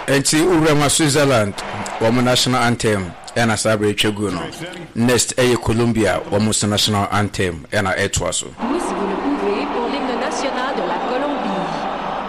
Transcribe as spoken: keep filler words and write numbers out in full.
Enti urema Switzerland womo national anthem ena sabre twegu no. Next eye Colombia womo national anthem ena etwaso.